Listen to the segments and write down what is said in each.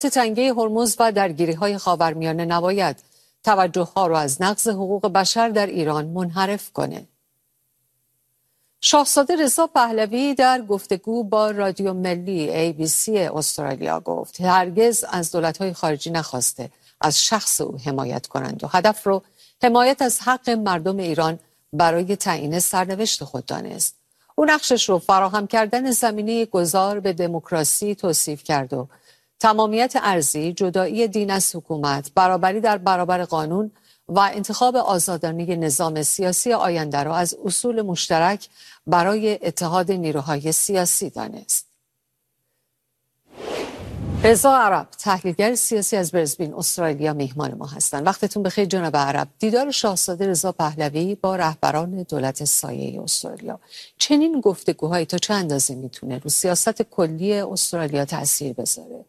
تنگه هرمز و درگیری‌های خاورمیانه نباید توجه‌ها را از نقض حقوق بشر در ایران منحرف کنه. شاهزاده رضا پهلوی در گفتگو با رادیو ملی ABC استرالیا گفت هرگز از دولت‌های خارجی نخواسته از شخص او حمایت کنند و هدف رو حمایت از حق مردم ایران برای تعیین سرنوشت خود دانست. او نقشش رو فراهم کردن زمینه گذار به دموکراسی توصیف کرد و تمامیت ارضی، جدایی دین از حکومت، برابری در برابر قانون و انتخاب آزادانه نظام سیاسی آینده را از اصول مشترک برای اتحاد نیروهای سیاسی دانست. رضا عرب، تحلیلگر سیاسی از برزبین استرالیا مهمان ما هستند. وقتتون بخیر جناب عرب. دیدار شاهزاده رضا پهلوی با رهبران دولت سایه استرالیا، چنین گفتگوهایی تا چه اندازه میتونه رو سیاست کلی استرالیا تاثیر بذاره؟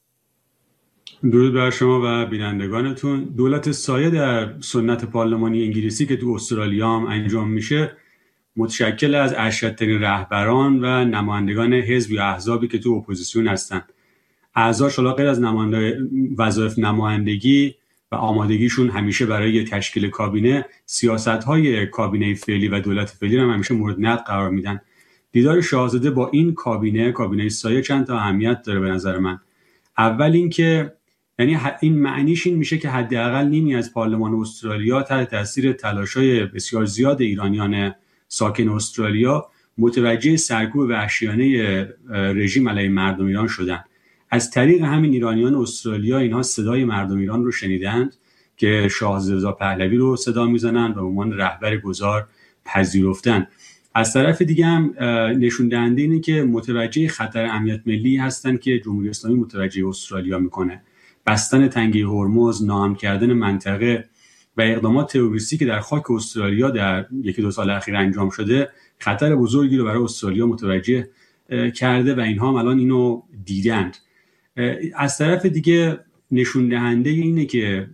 درود بر شما و بینندگانتون. دولت سایه در سنت پارلمانی انگلیسی که تو استرالیا هم انجام میشه متشکل از ارشدترین رهبران و نمایندگان حزب یا احزابی که تو اپوزیسیون هستن. اعضاش حالا غیر از وظایف نمایندگی و آمادگیشون همیشه برای تشکیل کابینه، سیاست‌های کابینه فعلی و دولت فعلی هم همیشه مورد نقد قرار میدن. دیدار شاهزاده با این کابینه سایه چند تا اهمیت داره به نظر من. اول اینکه یعنی این معنیش این میشه که حداقل نیمی از پارلمان استرالیا تحت تاثیر تلاش‌های بسیار زیاد ایرانیان ساکن استرالیا متوجه سرکوب وحشیانه رژیم علیه مردم ایران شدن. از طریق همین ایرانیان استرالیا اینها صدای مردم ایران رو شنیدند که شاهزاده رضا پهلوی رو صدا میزنن و به عنوان رهبر گذار پذیرفتن. از طرف دیگه هم نشون دهنده اینه که متوجه خطر امنیت ملی هستن که جمهوری اسلامی متوجه استرالیا میکنه. بستن تنگه هرمز، ناامن کردن منطقه و اقدامات تروریستی که در خاک استرالیا در یکی دو سال اخیر انجام شده خطر بزرگی رو برای استرالیا متوجه کرده و اینها هم الان اینو دیدند. از طرف دیگه نشون دهنده اینه که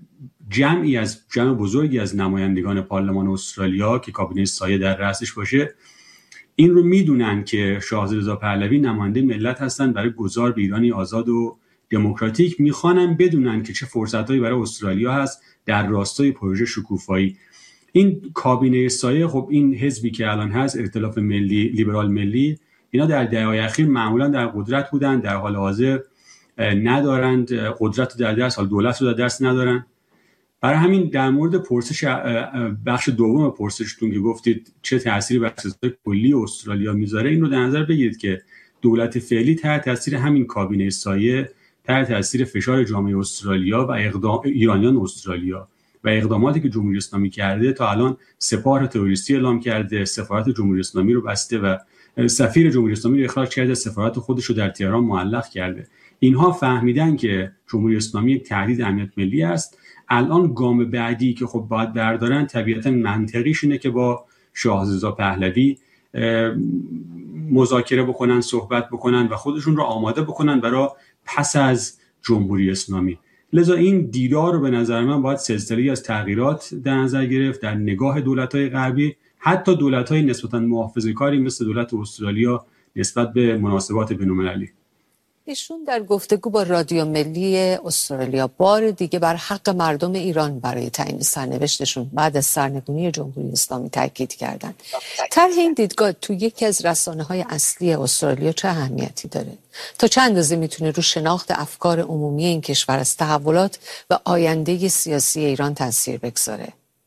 جمع بزرگی از نمایندگان پارلمان استرالیا که کابینه سایه در رأسش باشه این رو میدونن که شاهزاده رضا پهلوی نماینده ملت هستن برای گذار به ایرانی آزاد و دموکراتیک. میخوانن بدونن که چه فرصتایی برای استرالیا هست در راستای پروژه شکوفایی. این کابینه سایه، خب این حزبی که الان هست ائتلاف ملی لیبرال ملی، اینا در دهه‌های اخیر معمولا در قدرت بودن، در حال حاضر ندارند قدرت رو در دست، حال دولت رو در دست ندارن. برای همین در مورد پرسش بخش دوم پرسشتون که گفتید چه تأثیری بر سیاست کلی استرالیا میذاره، این رو در نظر بگیرید که دولت فعلی تحت تاثیر همین کابینه سایه، تحت تاثیر فشار جامعه استرالیا و ایرانیان استرالیا و اقداماتی که جمهوری اسلامی کرده تا الان سپاه تروریستی اعلام کرده، سفارت جمهوری اسلامی رو بسته و سفیر جمهوری اسلامی رو اخراج کرده، سفارت خودش رو در تهران معلق کرده. اینها فهمیدن که جمهوری اسلامی یک تهدید امنیت ملی است. الان گام بعدی که خب باید بردارن طبیعتا منطقیش اینه که با شاهزاده رضا پهلوی مذاکره بکنن، صحبت بکنن و خودشون رو آماده بکنن برای پس از جمهوری اسلامی. لذا این دیدار رو به نظر من باید سلسله‌ای از تغییرات در نظر گرفت در نگاه دولت‌های غربی، حتی دولت‌های نسبتاً محافظه‌کاری مثل دولت استرالیا نسبت به مناسبات بین‌المللی. ایشون در گفتگو با رادیو ملی استرالیا بار دیگه بر حق مردم ایران برای تعیین سرنوشتشون بعد از سرنگونی جمهوری اسلامی تاکید کردند. طرح این دیدگاه تو یکی از رسانه‌های اصلی استرالیا چه اهمیتی داره؟ تا چند اندازه میتونه رو شناخت افکار عمومی این کشور از تحولات و آینده سیاسی ایران تاثیر بگذاره؟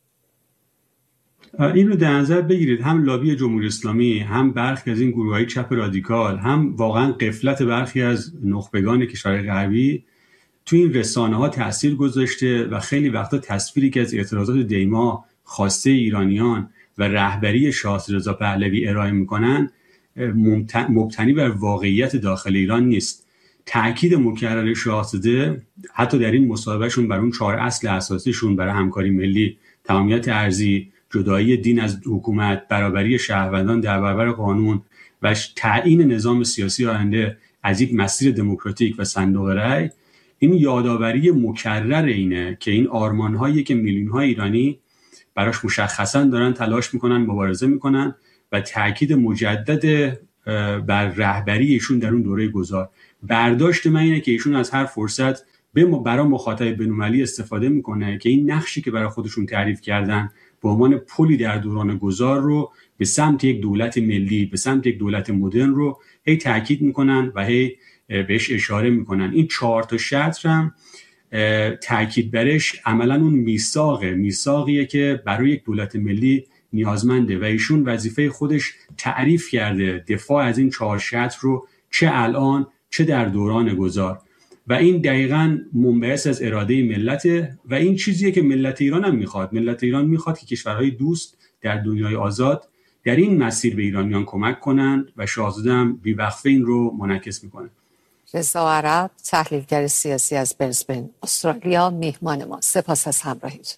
این رو در نظر بگیرید، هم لابی جمهوری اسلامی، هم برخی از این گروه‌های چپ رادیکال، هم واقعا غفلت برخی از نخبگان کشورهای غربی تو این رسانه‌ها تأثیر گذاشته و خیلی وقتا تصویری که از اعتراضات دیما خواسته ایرانیان و رهبری شاهزاده رضا پهلوی ارائه میکنن مبتنی بر واقعیت داخل ایران نیست. تأکید مکرر شاهزاده حتی در این مصاحبهشون بر اون 4 اصل اساسیشون برای همکاری ملی، تمامیت ارضی، جدایی دین از حکومت، برابری شهروندان در برابر قانون و تعیین نظام سیاسی آینده از یک مسیر دموکراتیک و صندوق رأی، این یادآوری مکرر اینه که این آرمان‌هایی که میلیون‌های ایرانی براش مشخصاً دارن تلاش میکنن، مبارزه میکنن و تأکید مجدد بر رهبری ایشون در اون دوره گذار برداشت من اینه که ایشون از هر فرصت برای مخاطب بین‌المللی استفاده میکنه که این نقشی که برای خودشون تعریف کردن به عنوان پلی در دوران گذار رو به سمت یک دولت ملی، به سمت یک دولت مدرن رو هی تاکید میکنن و هی بهش اشاره میکنن. این 4 تا شرط هم تاکید برش عملا اون میثاقیه که برای یک دولت ملی نیازمنده و ایشون وظیفه خودش تعریف کرده دفاع از این 4 شرط رو، چه الان چه در دوران گذار، و این دقیقاً منبعث از اراده ملته و این چیزیه که ملت ایران هم میخواد. ملت ایران میخواد که کشورهای دوست در دنیای آزاد در این مسیر به ایرانیان کمک کنند و شاهزاده هم بی‌وقفه این رو منعکس میکنه. رضا عرب، تحلیلگر سیاسی از برزبن، استرالیا، میهمان ما. سپاس از همراهیتون.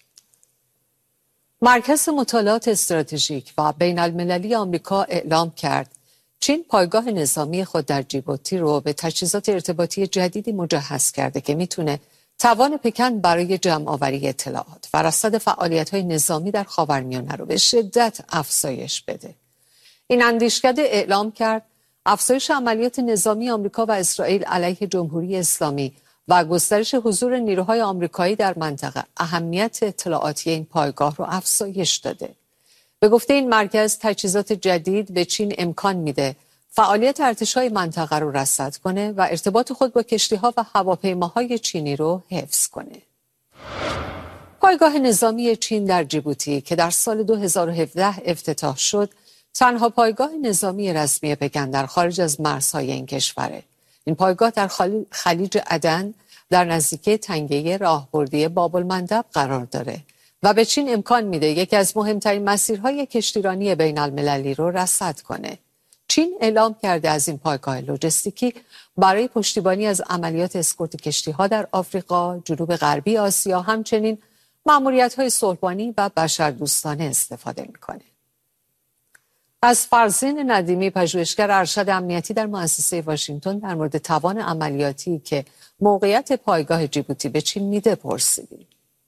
مرکز مطالعات استراتژیک و بین المللی آمریکا اعلام کرد چین پایگاه نظامی خود در جیبوتی رو به تجهیزات ارتباطی جدیدی مجهز کرده که میتونه توان پکن برای جمع‌آوری اطلاعات و رصد فعالیت‌های نظامی در خاورمیانه رو به شدت افزایش بده. این اندیشکده اعلام کرد افزایش عملیات نظامی آمریکا و اسرائیل علیه جمهوری اسلامی و گسترش حضور نیروهای آمریکایی در منطقه اهمیت اطلاعاتی این پایگاه رو افزایش داده. به گفته این مرکز، تجهیزات جدید به چین امکان میده فعالیت ارتش‌های منطقه رو رصد کنه و ارتباط خود با کشتی‌ها و هواپیماهای چینی رو حفظ کنه. پایگاه نظامی چین در جیبوتی که در سال 2017 افتتاح شد، تنها پایگاه نظامی رسمی پکن در خارج از مرزهای این کشوره. این پایگاه در خلیج عدن در نزدیکی تنگه راهبردی باب‌المندب قرار داره و به چین امکان میده یکی از مهمترین مسیرهای کشتیرانی بین المللی رو رصد کنه. چین اعلام کرده از این پایگاه لوجستیکی برای پشتیبانی از عملیات اسکورت کشتی‌ها در آفریقا، جنوب غربی آسیا، همچنین مأموریت‌های صلح‌بانی و بشردوستانه استفاده میکنه. از فرزین ندیمی، پژوهشگر ارشد امنیتی در مؤسسه واشنگتن، در مورد توان عملیاتی که موقعیت پایگاه جیبوتی به چین میده پرسیدیم.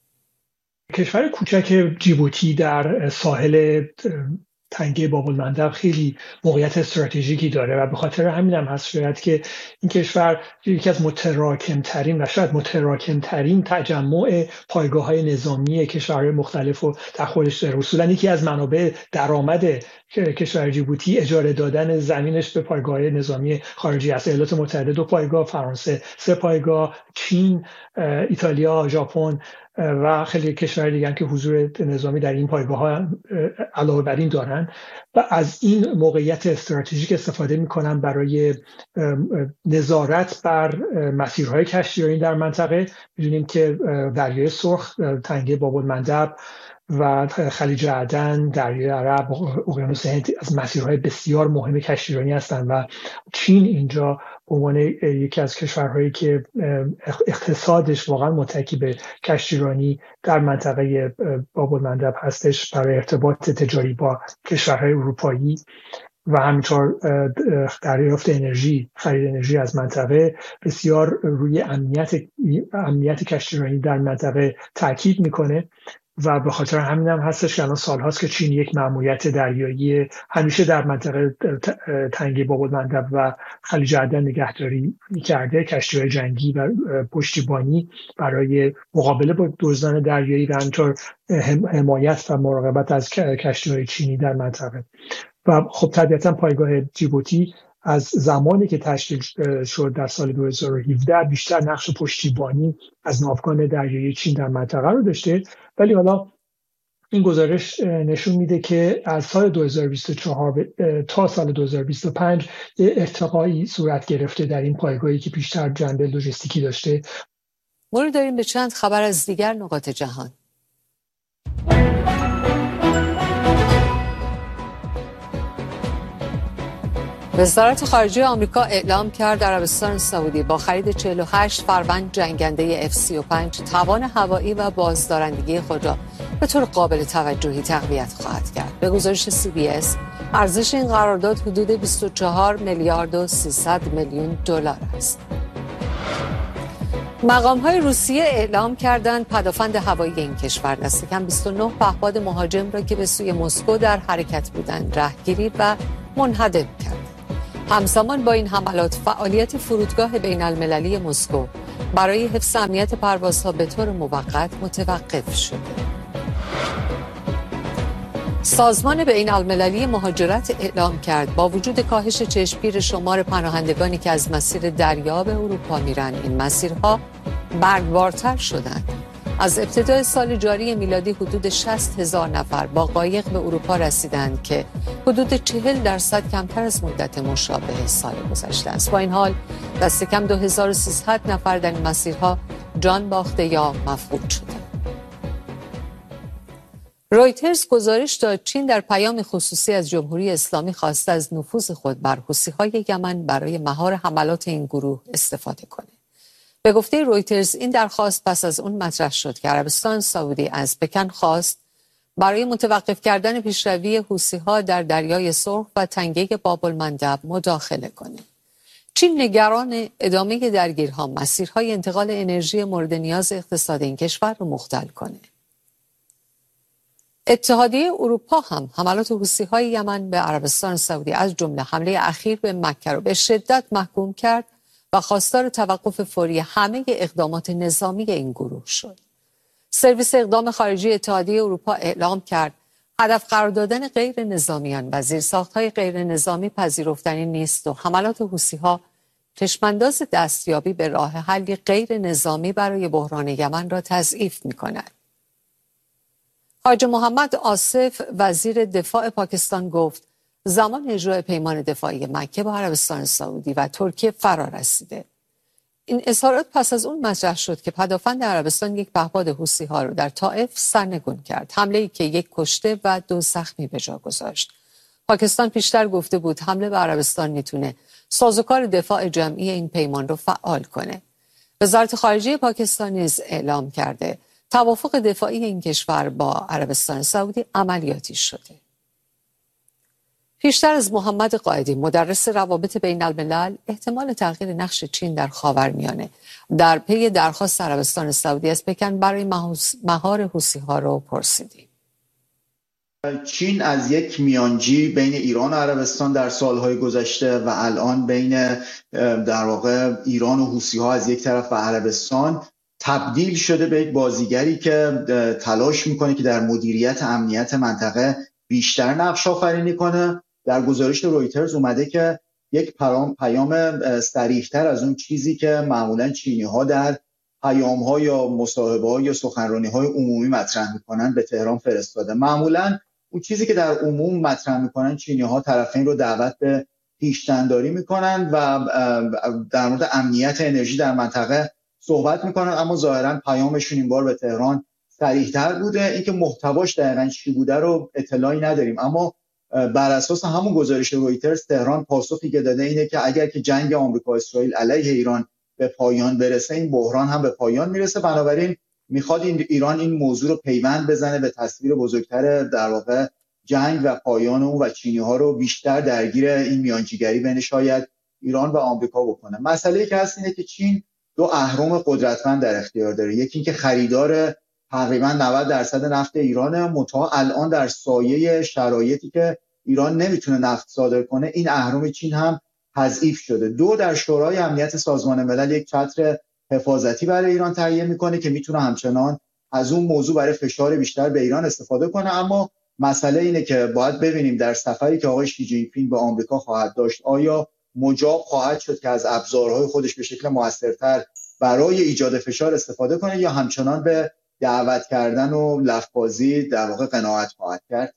کشور کوچک جیبوتی در ساحل تنگه باب‌المندب خیلی موقعیت استراتژیکی داره و به خاطر همین هم هست شاید که این کشور یکی از متراکمترین و شاید متراکمترین تجمع پایگاه‌های نظامی کشورهای مختلف رو در خودش داره. اصولاً یکی از منابع درآمد کشور جیبوتی اجاره دادن زمینش به پایگاه‌های نظامی خارجی است. ایالات متحده 2 پایگاه، فرانسه 3 پایگاه، چین، ایتالیا، ژاپن و خیلی کشور دیگه هم که حضور نظامی در این پایگاه‌ها علاوه بر این دارن و از این موقعیت استراتژیک استفاده می‌کنن برای نظارت بر مسیرهای کشتیرانی در منطقه. می‌دونیم که دریای سرخ، تنگه باب‌المندب و خلیج عدن، دریای عرب، اقیانوس هند از مسیرهای بسیار مهم کشتیرانی هستند و چین اینجا به عنوان یکی از کشورهایی که اقتصادش واقعا متکی به کشتیرانی در منطقه باب‌المندب هستش، برای ارتباط تجاری با کشورهای اروپایی و همینطور دریافت انرژی، خرید انرژی از منطقه بسیار روی امنیت کشتیرانی در منطقه تاکید میکنه و به خاطر همین هم هستش که الان سال‌هاست که چین یک مأموریت دریایی همیشه در منطقه تنگه باب‌المندب و خلیج عدن نگهداری می‌کرده، کشتی‌های جنگی و پشتیبانی برای مقابله با دزدان دریایی و همینطور حمایت و مراقبت از کشتی‌های چینی در منطقه. و خب طبیعتاً پایگاه جیبوتی از زمانی که تشکیل شد در سال 2017 بیشتر نقش پشتیبانی از ناوگان دریایی چین در منطقه رو داشته، ولی حالا این گزارش نشون میده که از سال 2024 تا سال 2025 ارتقایی صورت گرفته در این پایگاهی که بیشتر جنبه لوجستیکی داشته. مرور داریم به چند خبر از دیگر نقاط جهان. وزارت خارجه آمریکا اعلام کرد عربستان سعودی با خرید 48 فروند جنگنده F-35 توان هوایی و بازدارندگی خود را به طور قابل توجهی تقویت خواهد کرد. به گزارش CBS ارزش این قرارداد حدود 24 میلیارد و 300 میلیون دلار است. مقام‌های روسیه اعلام کردند پدافند هوایی این کشور دست کم 29 پهپاد مهاجم را که به سوی مسکو در حرکت بودند رهگیری و منهدم کرد. همزمان با این حملات فعالیت فرودگاه بین المللی مسکو برای حفظ امنیت پروازها به طور موقت متوقف شده. سازمان بین المللی مهاجرت اعلام کرد با وجود کاهش چشمگیر شمار پناهندگانی که از مسیر دریا به اروپا میرن، این مسیرها مرگبارتر شدند. از ابتدای سال جاری میلادی حدود 60,000 نفر با قایق به اروپا رسیدند که حدود 40% کمتر از مدت مشابه سال گذشته است. با این حال دست کم 2300 نفر در این مسیرها جان باخته یا مفقود شدند. رویترز گزارش داد چین در پیام خصوصی از جمهوری اسلامی خواسته از نفوذ خود بر حوثی‌های یمن برای مهار حملات این گروه استفاده کنه. به گفته رویترز این درخواست پس از اون مطرح شد که عربستان سعودی از پکن خواست برای متوقف کردن پیشروی حوثی‌ها در دریای سرخ و تنگه باب‌المندب مداخله کنه. چین نگران ادامه درگیرها مسیرهای انتقال انرژی مورد نیاز اقتصاد این کشور رو مختل کنه. اتحادیه اروپا هم حملات حوثی‌های یمن به عربستان سعودی از جمله حمله اخیر به مکه را به شدت محکوم کرد و خواستار توقف فوری همه اقدامات نظامی این گروه شد. سرویس اقدام خارجی اتحادیه اروپا اعلام کرد هدف قرار دادن غیر نظامیان و زیرساخت‌های غیر نظامی پذیرفتنی نیست و حملات حوثی‌ها چشمانداز دستیابی به راه حلی غیر نظامی برای بحران یمن را تضعیف می‌کند. حاج محمد آصف وزیر دفاع پاکستان گفت زمان اجرای پیمان دفاعی مکه با عربستان سعودی و ترکیه فرا رسیده. این اظهارات پس از اون مطرح شد که پدافند عربستان یک پهپاد حوثی‌ها را در طائف سرنگون کرد، حمله‌ای که یک کشته و 2 زخمی به جا گذاشت. پاکستان پیشتر گفته بود حمله به عربستان میتونه سازوکار دفاع جمعی این پیمان رو فعال کنه. وزارت خارجه پاکستان نیز اعلام کرده توافق دفاعی این کشور با عربستان سعودی عملیاتی شده. پیشتر از محمد قائدی مدرس روابط بین الملل احتمال تغییر نقش چین در خاورمیانه در پی درخواست عربستان سعودی از پکن برای مهار حوثی‌ها رو پرسیدیم. چین از یک میانجی بین ایران و عربستان در سالهای گذشته و الان بین در واقع ایران و حوثی‌ها از یک طرف و عربستان تبدیل شده به یک بازیگری که تلاش میکنه که در مدیریت امنیت منطقه بیشتر نقش آفرینی کنه. در گزارش رویترز اومده که یک پیام صریح‌تر از اون چیزی که معمولاً چینی‌ها در پیام‌ها یا مصاحبه‌ها یا سخنرانی‌های عمومی مطرح میکنن به تهران فرستاده. معمولاً اون چیزی که در عموم مطرح میکنن چینی‌ها طرفین رو دعوت به پیش‌دنداری میکنن و در مورد امنیت انرژی در منطقه صحبت میکنن، اما ظاهراً پیامشون این بار به تهران صریح‌تر بوده. اینکه محتواش دقیقاً چی بوده رو اطلاعی نداریم، اما بر اساس همون گزارش رویترز تهران پاسخی که داده اینه که اگر که جنگ آمریکا اسرائیل علیه ایران به پایان برسه این بحران هم به پایان میرسه، بنابراین میخواد ایران این موضوع رو پیوند بزنه به تصویر بزرگتر در واقع جنگ و پایان اون و چینی‌ها رو بیشتر درگیر این میانجیگری بین شاید ایران و آمریکا بکنه. مسئله‌ای که هست اینه که چین 2 اهرم قدرتمند در اختیار داره. یکی اینکه خریدار تقریباً 90% نفت ایرانه، منتها الان در سایه شرایطی که ایران نمیتونه نفت صادر کنه این اهرم چین هم تضعیف شده. 2 در شورای امنیت سازمان ملل یک چتر حفاظتی برای ایران تهیه میکنه که میتونه همچنان از اون موضوع برای فشار بیشتر به ایران استفاده کنه. اما مسئله اینه که باید ببینیم در سفری که آقای شی جین پینگ به آمریکا خواهد داشت آیا مجاب خواهد شد که از ابزارهای خودش به شکل موثرتر برای ایجاد فشار استفاده کنه یا همچنان به دعوت کردن و لفظ‌بازی در واقع قناعت خواهد کرد.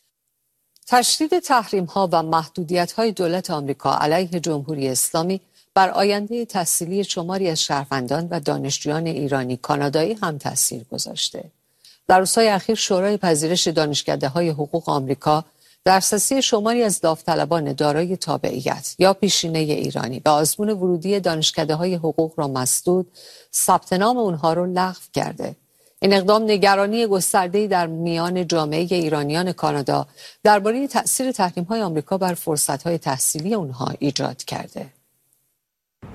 تشدید تحریم‌ها و محدودیت‌های دولت آمریکا علیه جمهوری اسلامی بر آینده تحصیلی شماری از شهروندان و دانشجویان ایرانی کانادایی هم تاثیر گذاشته. در روزهای اخیر شورای پذیرش دانشکده‌های حقوق آمریکا دسترسی شماری از داوطلبان دارای تابعیت یا پیشینه ایرانی به آزمون ورودی دانشکده‌های حقوق را مسدود، ثبت نام اونها را لغو کرده. این اقدام نگرانی گسترده‌ای در میان جامعه ایرانیان کانادا درباره تأثیر تحریم‌های آمریکا بر فرصت‌های تحصیلی اونها ایجاد کرده.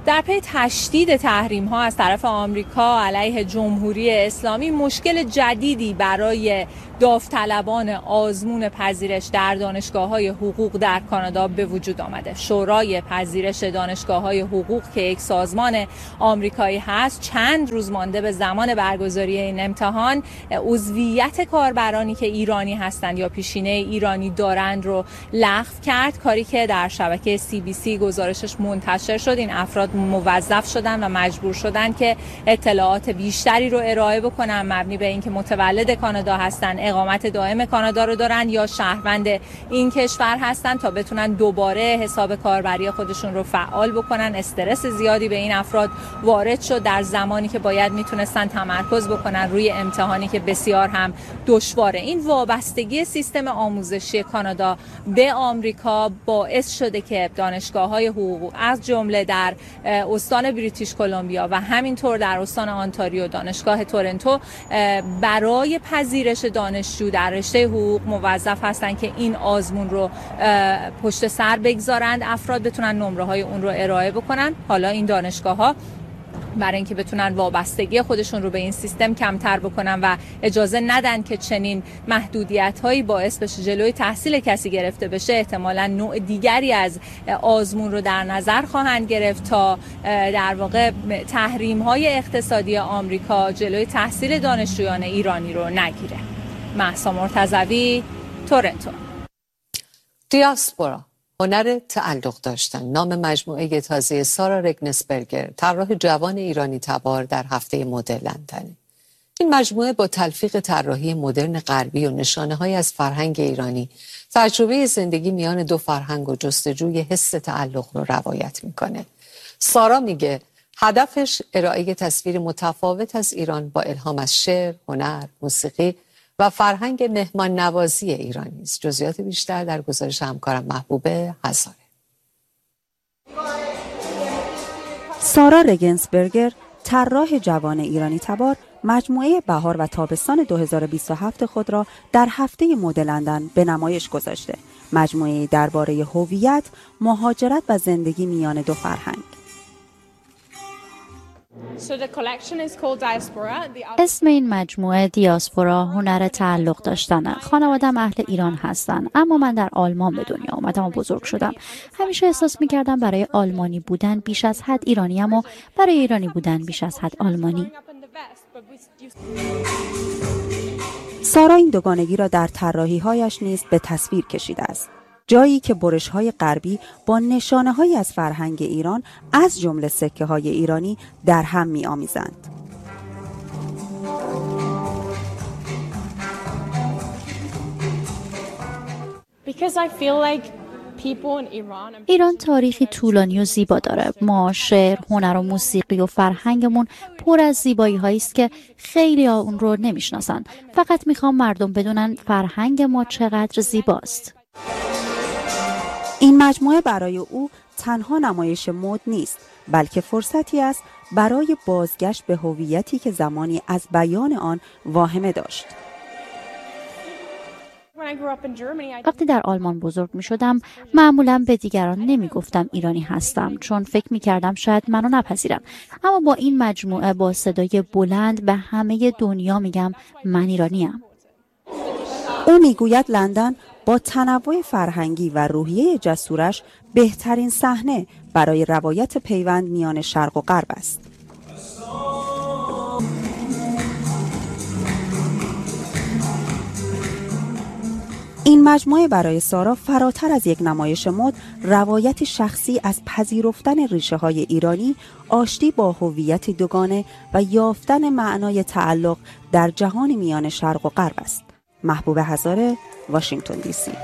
در پی تشدید تحریم‌ها از طرف آمریکا علیه جمهوری اسلامی مشکل جدیدی برای داوطلبان آزمون پذیرش در دانشگاه‌های حقوق در کانادا به وجود آمده. شورای پذیرش دانشگاه‌های حقوق که یک سازمان آمریکایی هست چند روز مانده به زمان برگزاری این امتحان عضویت کاربرانی که ایرانی هستند یا پیشینه ایرانی دارند رو لغو کرد، کاری که در شبکه CBC گزارشش منتشر شد. این افراد موظف شدن و مجبور شدن که اطلاعات بیشتری رو ارائه بکنن مبنی به اینکه متولد کانادا هستن، اقامت دائم کانادا رو دارن یا شهروند این کشور هستن تا بتونن دوباره حساب کاربری خودشون رو فعال بکنن. استرس زیادی به این افراد وارد شد در زمانی که باید میتونستن تمرکز بکنن روی امتحانی که بسیار هم دشواره. این وابستگی سیستم آموزشی کانادا به آمریکا باعث شده که دانشگاه‌های حقوق از جمله در استان بریتیش کلمبیا و همینطور در استان آنتاریو دانشگاه تورنتو برای پذیرش دانشجو در رشته حقوق موظف هستند که این آزمون رو پشت سر بگذارند، افراد بتونن نمره‌های اون رو ارائه بکنن. حالا این دانشگاه‌ها برای اینکه بتونن وابستگی خودشون رو به این سیستم کمتر بکنن و اجازه ندن که چنین محدودیت‌هایی باعث بشه جلوی تحصیل کسی گرفته بشه، احتمالاً نوع دیگری از آزمون رو در نظر خواهند گرفت تا در واقع تحریم‌های اقتصادی آمریکا جلوی تحصیل دانشجویان ایرانی رو نگیره. مهسا مرتضوی، تورنتو. دیاسپورا، هنر تعلق داشتن، نام مجموعه تازه سارا رگنسبرگر، طراح جوان ایرانی تبار در هفته مد لندن. این مجموعه با تلفیق طراحی مدرن غربی و نشانه‌های از فرهنگ ایرانی، تجربه زندگی میان دو فرهنگ و جستجوی حس تعلق رو روایت میکنه. سارا میگه هدفش ارائه تصویر متفاوت از ایران با الهام از شعر، هنر، موسیقی و فرهنگ مهمان نوازی ایرانی است. جزئیات بیشتر در گزارش همکارم محبوبه هزاره. سارا رگنسبرگر، طراح جوان ایرانی تبار، مجموعه بهار و تابستان 2027 خود را در هفته مد لندن به نمایش گذاشته. مجموعه درباره هویت، مهاجرت و زندگی میان دو فرهنگ. اسم این مجموعه دیاسپورا، هنر تعلق داشتنه. خانواده‌ام اهل ایران هستن، اما من در آلمان به دنیا آمدم و بزرگ شدم. همیشه احساس می‌کردم برای آلمانی بودن بیش از حد ایرانیم و برای ایرانی بودن بیش از حد آلمانی. سارا این دوگانگی را در طراحی‌هایش نیز به تصویر کشیده است. جایی که برش‌های غربی با نشانه‌هایی از فرهنگ ایران از جمله سکه‌های ایرانی در هم می‌آمیزند. ایران تاریخی طولانی و زیبا داره. ما شعر، هنر و موسیقی و فرهنگمون پر از زیبایی هایی است که خیلی ها اون رو نمیشناسن. فقط میخوام مردم بدونن فرهنگ ما چقدر زیباست. این مجموعه برای او تنها نمایش مد نیست، بلکه فرصتی است برای بازگشت به هویتی که زمانی از بیان آن واهمه داشت. وقتی در آلمان بزرگ می شدم معمولا به دیگران نمی گفتم ایرانی هستم، چون فکر می کردم شاید منو نپذیرن. اما با این مجموعه با صدای بلند به همه دنیا میگم من ایرانیم. او میگوید لندن با تنوع فرهنگی و روحیه جسورش بهترین صحنه برای روایت پیوند میان شرق و غرب است. این مجموعه برای سارا فراتر از یک نمایش مد، روایت شخصی از پذیرفتن ریشه‌های ایرانی، آشتی با هویت دوگانه و یافتن معنای تعلق در جهان میان شرق و غرب است. محبوبه هزاره، واشنگتن دی سی.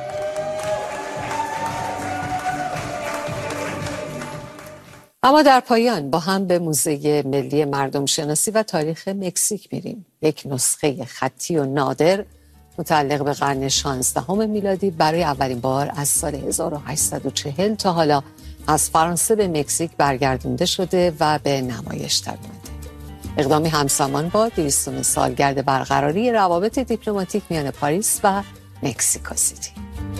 اما در پایان با هم به موزه ملی مردم شناسی و تاریخ مکزیک میریم. یک نسخه خطی و نادر متعلق به قرن 16 میلادی برای اولین بار از سال 1840 تا حالا از فرانسه به مکزیک برگردونده شده و به نمایش در اومده. اقدامی همزمان با 200 سالگرد برقراری روابط دیپلماتیک میان پاریس و مکزیکو سیتی.